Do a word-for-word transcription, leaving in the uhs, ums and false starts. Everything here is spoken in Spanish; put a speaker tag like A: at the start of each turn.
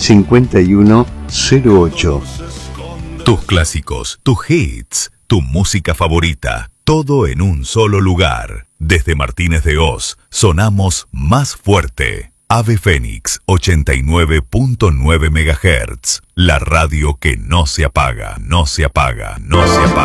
A: cincuenta y uno cero ocho.
B: Tus clásicos, tus hits, tu música favorita, todo en un solo lugar. Desde Martínez de Hoz, sonamos más fuerte. Ave Fénix ochenta y nueve punto nueve megahertz. La radio que no se apaga, no se apaga, no se apaga.